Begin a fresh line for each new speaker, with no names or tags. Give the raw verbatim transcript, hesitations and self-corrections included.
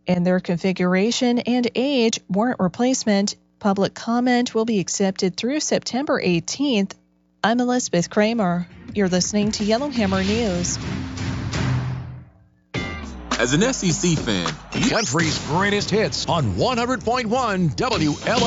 and their configuration and age warrant replacement. Public comment will be accepted through September eighteenth. I'm Elizabeth Kramer. You're listening to Yellowhammer News.
As an S E C fan,
the country's greatest hits on one hundred point one W L.